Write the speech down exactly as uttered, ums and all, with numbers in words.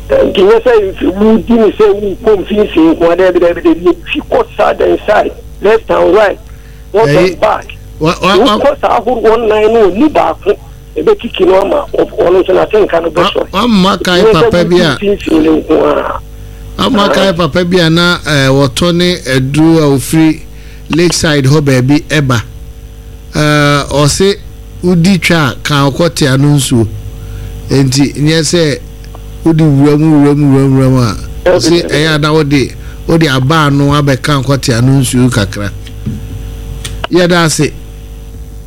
Can you say if you didn't say we come fishing, whatever if you cut side and side, left and right, what and back. What cost I hold one line no new back. A bit kicking on of one I think kind of better. I'm Makai Papabia. I'm Makai Papabia na Watone Edu free Lakeside ho baby Eba. Uh or say Udi cha kan okote anunsu. Enti nye say Udi wuramu wuramu wuramu a say eya na odi odi aba no abeka okote anunsu kakra. Yeah, that's it.